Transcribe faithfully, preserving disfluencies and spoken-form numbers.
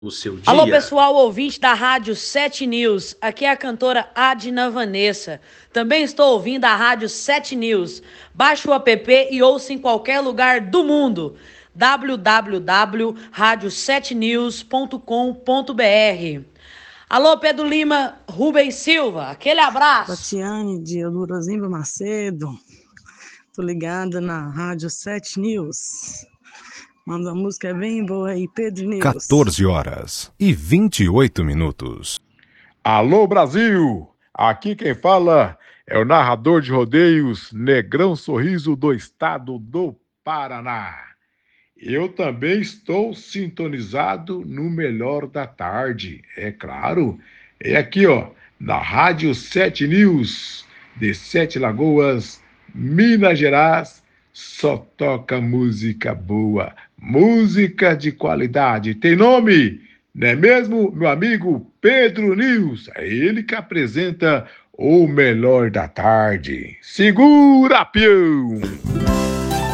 o seu Alô, dia. pessoal, ouvinte da Rádio sete News. Aqui é a cantora Adna Vanessa. Também estou ouvindo a Rádio sete News. Baixe o app e ouça em qualquer lugar do mundo. w w w ponto rádio sete news ponto com ponto b r. Alô, Pedro Lima, Rubens Silva. Aquele abraço. Tatiane de Elurazinho Macedo. Tô ligada na Rádio sete News. Manda uma música bem boa aí, Pedro News. quatorze horas e vinte e oito minutos. Alô, Brasil! Aqui quem fala é o narrador de rodeios Negrão Sorriso do estado do Paraná. Eu também estou sintonizado no Melhor da Tarde, é claro. É aqui, ó, na Rádio sete News, de Sete Lagoas, Minas Gerais, só toca música boa, música de qualidade. Tem nome, não é mesmo, meu amigo Pedro News? É ele que apresenta o Melhor da Tarde. Segura, peão!